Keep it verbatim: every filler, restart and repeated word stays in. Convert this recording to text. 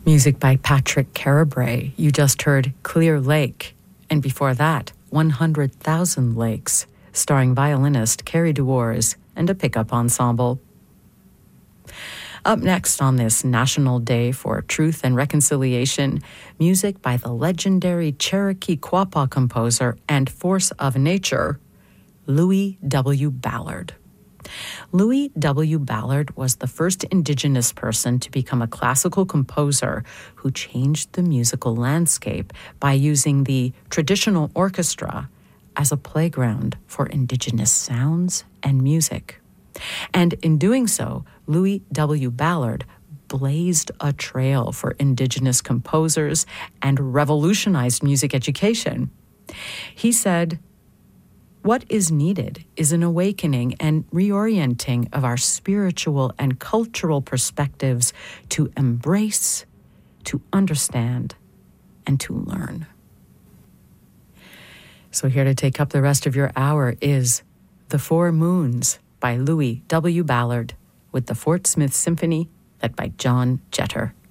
Music by Patrick Carabray. You just heard Clear Lake, and before that, one hundred thousand Lakes, starring violinist Carrie Duors and a pickup ensemble. Up next on this National Day for Truth and Reconciliation, music by the legendary Cherokee Quapaw composer and force of nature, Louis W. Ballard. Louis W. Ballard was the first indigenous person to become a classical composer who changed the musical landscape by using the traditional orchestra as a playground for indigenous sounds and music. And in doing so, Louis W. Ballard blazed a trail for indigenous composers and revolutionized music education. He said, "What is needed is an awakening and reorienting of our spiritual and cultural perspectives to embrace, to understand, and to learn." So here to take up the rest of your hour is The Four Moons by Louis W. Ballard with the Fort Smith Symphony led by John Jeter.